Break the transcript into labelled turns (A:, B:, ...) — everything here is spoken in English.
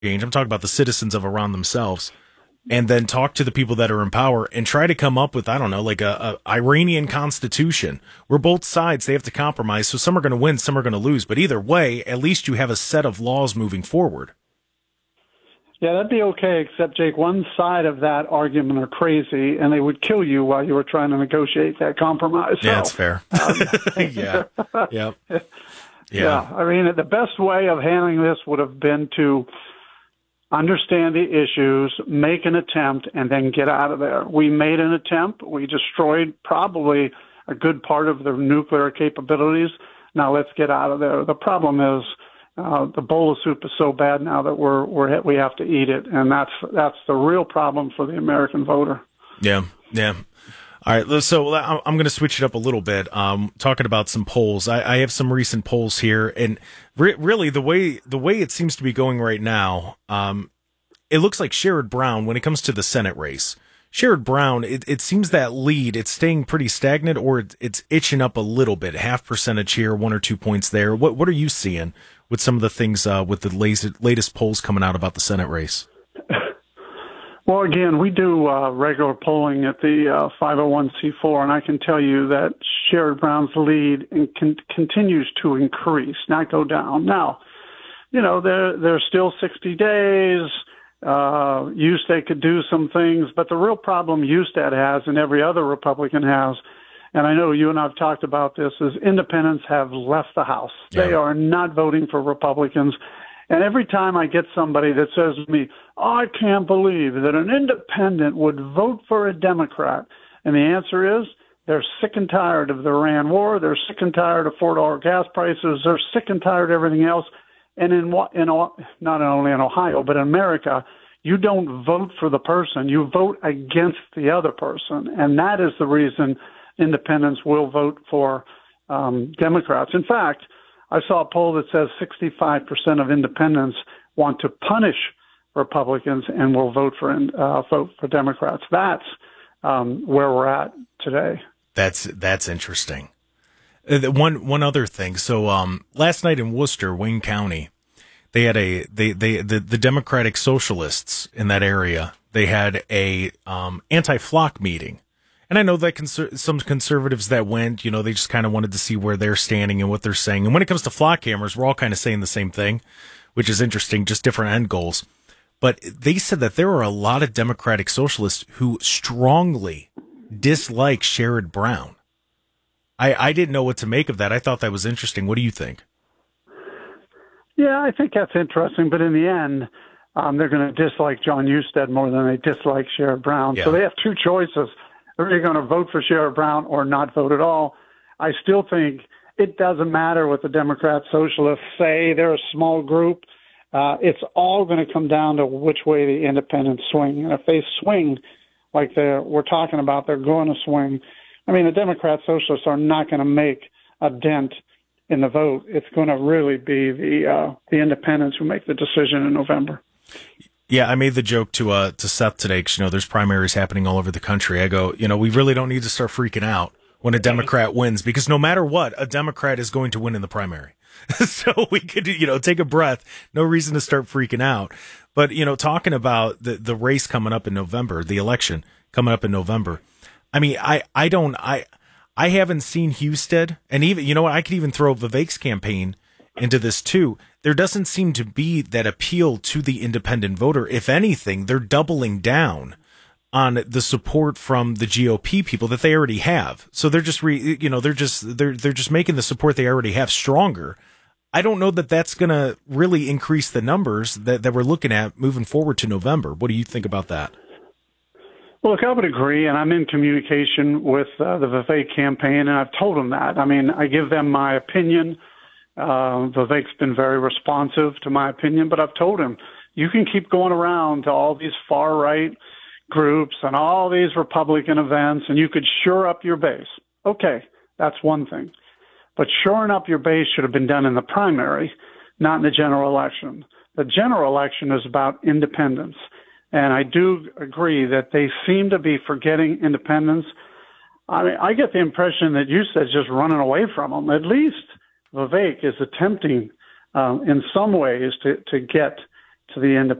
A: change. I'm talking about the citizens of Iran themselves, and then talk to the people that are in power and try to come up with, I don't know, like a Iranian constitution where both sides, they have to compromise. So some are going to win, some are going to lose. But either way, at least you have a set of laws moving forward.
B: Yeah, that'd be okay, except, Jake, one side of that argument are crazy, and they would kill you while you were trying to negotiate that compromise.
A: Yeah, that's fair. Yeah. Yep.
B: Yeah. I mean, the best way of handling this would have been to understand the issues, make an attempt, and then get out of there. We made an attempt. We destroyed probably a good part of their nuclear capabilities. Now let's get out of there. The problem is the bowl of soup is so bad now that we have to eat it, and that's the real problem for the American voter.
A: Yeah. All right, so I'm going to switch it up a little bit. Talking about some polls, I have some recent polls here, and really the way it seems to be going right now, it looks like Sherrod Brown, when it comes to the Senate race, Sherrod Brown, it seems that lead, it's staying pretty stagnant, or it's itching up a little bit, 0.5% here, 1 or 2 points there. What are you seeing with some of the things with the latest polls coming out about the Senate race?
B: Well, again, we do regular polling at the 501c4, and I can tell you that Sherrod Brown's lead continues to increase, not go down. Now, there's still 60 days. Usted could do some things, but the real problem Usted has, and every other Republican has, and I know you and I have talked about this, is independents have left the House. Yeah. They are not voting for Republicans. And every time I get somebody that says to me, I can't believe that an independent would vote for a Democrat, and the answer is they're sick and tired of the Iran war, they're sick and tired of $4 gas prices, they're sick and tired of everything else. And not only in Ohio, but in America, you don't vote for the person, you vote against the other person. And that is the reason independents will vote for Democrats. In fact, I saw a poll that says 65% of independents want to punish Republicans and will vote for Democrats. That's where we're at today.
A: That's interesting. One other thing. So last night in Worcester, Wayne County, they had the Democratic Socialists in that area. They had a anti-flock meeting. And I know that some conservatives that went, they just kind of wanted to see where they're standing and what they're saying. And when it comes to flock cameras, we're all kind of saying the same thing, which is interesting, just different end goals. But they said that there are a lot of Democratic Socialists who strongly dislike Sherrod Brown. I didn't know what to make of that. I thought that was interesting. What do you think?
B: Yeah, I think that's interesting. But in the end, they're going to dislike John Usted more than they dislike Sherrod Brown. Yeah. So they have two choices. They're going to vote for Sherrod Brown or not vote at all. I still think it doesn't matter what the Democrat Socialists say. They're a small group. It's all going to come down to which way the independents swing. And if they swing like we're talking about, they're going to swing. I mean, the Democrat Socialists are not going to make a dent in the vote. It's going to really be the independents who make the decision in November.
A: Yeah, I made the joke to Seth today because, there's primaries happening all over the country. I go, we really don't need to start freaking out when a Democrat wins, because no matter what, a Democrat is going to win in the primary. So we could, take a breath. No reason to start freaking out. But, talking about the race coming up in November, the election coming up in November. I mean, I haven't seen Husted, and even, I could even throw Vivek's campaign into this too. There doesn't seem to be that appeal to the independent voter. If anything, they're doubling down on the support from the GOP people that they already have. So they're just they're just making the support they already have stronger. I don't know that that's going to really increase the numbers that we're looking at moving forward to November. What do you think about that?
B: Well, look, I would agree, and I'm in communication with the Vivek campaign, and I've told them that. I mean, I give them my opinion. Vivek's been very responsive to my opinion, but I've told him, you can keep going around to all these far-right groups and all these Republican events, and you could shore up your base. Okay, that's one thing. But shoring up your base should have been done in the primary, not in the general election. The general election is about independence. And I do agree that they seem to be forgetting independence. I mean, I get the impression that Used's just running away from them. At least Vivek is attempting in some ways to get to the independent.